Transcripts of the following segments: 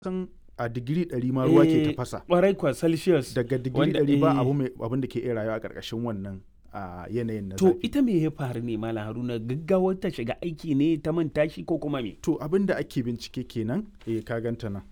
Kan a digiri 100 ma ruwa ke tafasa. Ƙwarai kwa Celsius. Daga digiri 100 ba abin da ke iya rayuwa a ƙarƙashin wannan yanayin na To zafi. ita me ya faru ne Malam Haruna, gaggawar ta shiga aiki ne ta manta shi ko kuma me? To abin da ake bincike kenan ka ganta nan.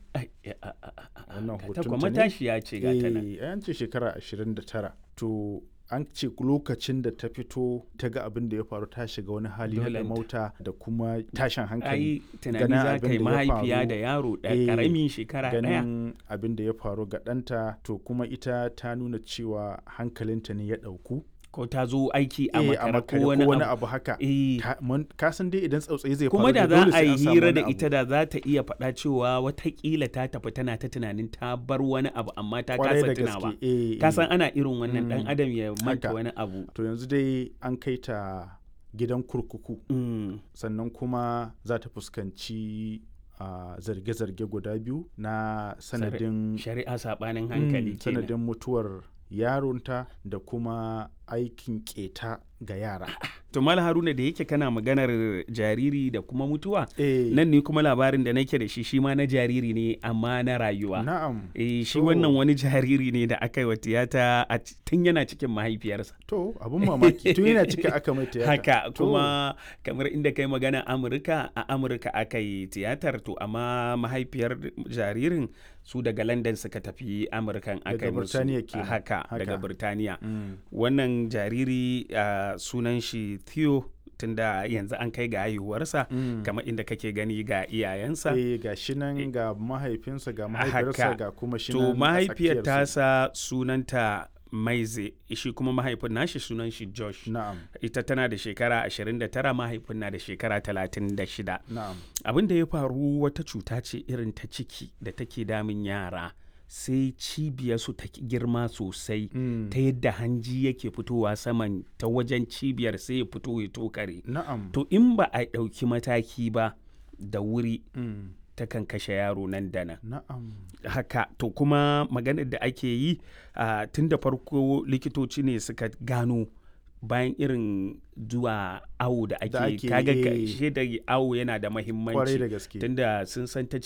Wannan Ta hoton kuma ta ne. tashi ya ce ga ta nan. An ce shekara 29. To an ce lokacin da ta fito ta ga abin da ya faru ta shiga wani hali na Dolenta. mauta da kuma tashin hankali. Ai tunani ganin za abin ka yi da ya mahaifiya faru. da yaro Eh, ƙaramin shekara ɗaya. Ganin abin da ya faru ga ɗanta to kuma ita ta nuna cewa hankalinta ne ya ɗauku. Ko ta zo aiki a makare makare ko wani abu. abu haka. Eh. Ka san dai idan tsautsayi zai faru Kuma da za dole a sai yi an samu hira wani da abu. ita da za ta iya faɗa cewa watakila ta tafi tana ta tunanin ta bar wani abu amma ta Kwarai kasa da tunawa. gaske. Ka san ana irin wannan ɗan Mm. adam ya manta Haka. wani abu. To yanzu dai an kai ta gidan kurkuku sannan kuma za ta fuskanci zarge-zarge guda biyu na sanadin Shari'a saɓanin hankali kenan. sanadin mutuwar yaronta da kuma aikin keta ga yara. To Malam Haruna, da yake kana maganar jariri da kuma mutuwa, Eh, nan ne kuma labarin da nake da shi ma na jariri ne amma na rayuwa. na'am. Shi To. wannan wani jariri ne da aka yi wa tiyata tun yana cikin mahaifiyarsa. To abin mamaki tun yana cika aka mai tiyata. Haka To, kuma kamar inda kai magana Amurka, a Amurka aka yi tiyatar to amma mahaifiyar jaririn su daga London suka tafi Amurkan aka Daga yi musu. Birtaniya kenan. Haka daga Haka. Birtaniya. mm, Wannan jariri sunan shi Theo, tunda yanzu an kai ga haihuwarsa mm. kamar inda kake gani ga iyayensa. ga shi nan ga mahaifinsa ga mahaifiyarsa Haka. ga kuma shi To nan a mahaifiyar tsakiyarsu. tasa sunanta Maize, shi kuma mahaifin nashi sunan shi Josh. Na'am, Ita tana da shekara 29, mahaifin na da shekara 36. na'am. Abin da ya faru wata cuta ce irin ta ciki da take damun yara, sai cibiyarsu ta girma sosai Mm. ta yadda hanji yake fitowa saman ta wajen cibiyar sai ya fito ya tokare. Na'am. To in ba a ɗauki mataki ba da wuri, Mm. takan kashe yaro nan da nan. Na'am. Haka to kuma maganar da ake yi tun da farko likitoci ne suka gano bayan irin zuwa awo da ake ake kaga yi. shaidar awo yana da Kwarai mahimmanci da gaske. tunda sun san ta